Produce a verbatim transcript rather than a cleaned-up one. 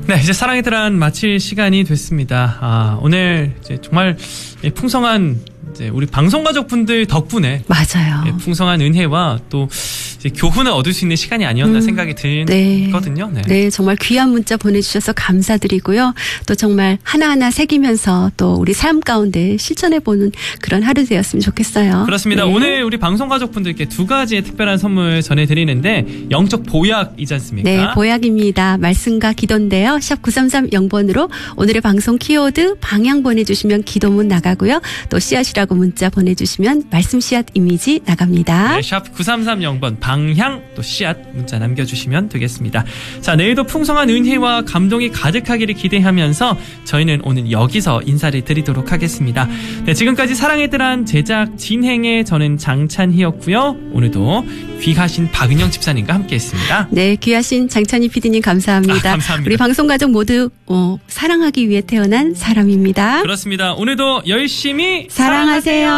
네, 이제 사랑의 드란 마칠 시간이 됐습니다. 아, 오늘 이제 정말 풍성한 이제 우리 방송 가족분들 덕분에 맞아요. 예, 풍성한 은혜와 또 이제 교훈을 얻을 수 있는 시간이 아니었나 음, 생각이 들거든요. 네. 네. 네, 정말 귀한 문자 보내주셔서 감사드리고요. 또 정말 하나하나 새기면서 또 우리 삶 가운데 실천해보는 그런 하루 되었으면 좋겠어요. 그렇습니다. 네. 오늘 우리 방송 가족분들께 두 가지의 특별한 선물 전해드리는데 영적 보약이지 않습니까? 네, 보약입니다. 말씀과 기도인데요. 샵 구삼삼 영번으로 오늘의 방송 키워드 방향 보내주시면 기도문 나가고요. 또 씨앗이라고 문자 보내주시면 말씀 씨앗 이미지 나갑니다. 네, 샵 구삼삼 영번 방향 또 씨앗 문자 남겨주시면 되겠습니다. 자, 내일도 풍성한 은혜와 감동이 가득하기를 기대하면서 저희는 오늘 여기서 인사를 드리도록 하겠습니다. 네, 지금까지 사랑의 드란 제작 진행의 저는 장찬희였고요. 오늘도 귀하신 박은영 집사님과 함께했습니다. 네, 귀하신 장찬희 피디님 감사합니다. 아, 감사합니다. 우리 방송 가족 모두 어, 사랑하기 위해 태어난 사람입니다. 그렇습니다. 오늘도 열심히 사랑하세요.